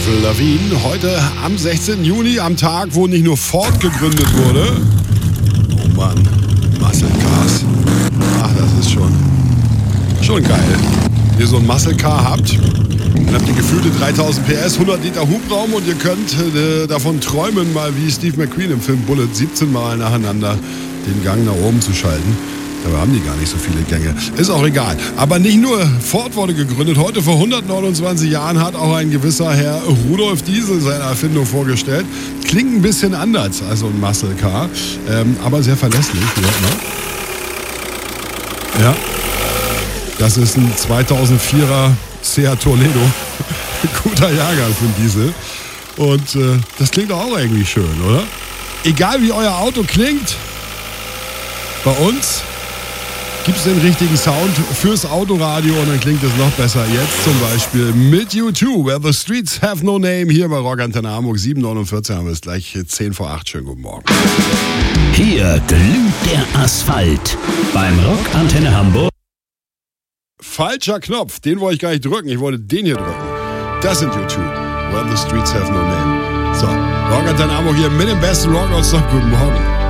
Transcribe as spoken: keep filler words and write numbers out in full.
Avril Lavigne. Heute am sechzehnten Juni, am Tag, wo nicht nur Ford gegründet wurde. Oh Mann, Muscle Cars. Ach, das ist schon, schon geil. Wenn ihr so ein Muscle Car habt, dann habt ihr gefühlte dreitausend P S, hundert Liter Hubraum und ihr könnt äh, davon träumen, mal wie Steve McQueen im Film Bullet siebzehn Mal nacheinander den Gang nach oben zu schalten. Dabei haben die gar nicht so viele Gänge. Ist auch egal. Aber nicht nur Ford wurde gegründet. Heute vor hundertneunundzwanzig Jahren hat auch ein gewisser Herr Rudolf Diesel seine Erfindung vorgestellt. Klingt ein bisschen anders als so ein Muscle Car, ähm, aber sehr verlässlich. Ja, das ist ein zweitausendvierer Seat Toledo. Guter Jahrgang für einen Diesel. Und äh, das klingt auch irgendwie schön, oder? Egal wie euer Auto klingt, bei uns gibt es den richtigen Sound fürs Autoradio und dann klingt es noch besser. Jetzt zum Beispiel mit U zwei, Where the Streets Have No Name, hier bei Rock Antenne Hamburg. sieben Uhr neunundvierzig haben wir es gleich, zehn vor acht. Schönen guten Morgen. Hier glüht der Asphalt beim Rock Antenne Hamburg. Falscher Knopf, den wollte ich gar nicht drücken, ich wollte den hier drücken. Das sind U zwei, Where the Streets Have No Name. So, Rock Antenne Hamburg hier mit dem besten Rock. Guten Morgen.